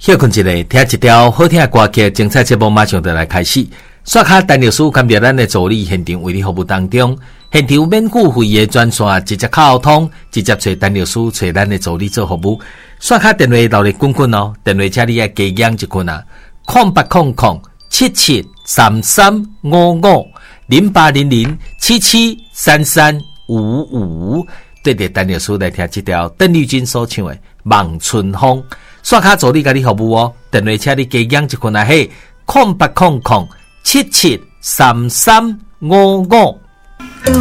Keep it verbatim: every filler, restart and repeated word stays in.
休困一下，听一条好听的歌曲，精彩节目马上就来开始。刷卡陈律师跟着咱的助理现场为你服务当中，现场免付费的专线直接靠通，直接找陈律师找咱的助理做服务。刷卡电话留咧滚滚哦，电话请你要加养一困啊，空八空空七七三三五五零八零零七七三三五五，对着陈律师来听这条邓丽君所唱的《望春风》。刷卡助理甲你服务哦，电话请你加养一困啊，嘿，空八空空七七三三五五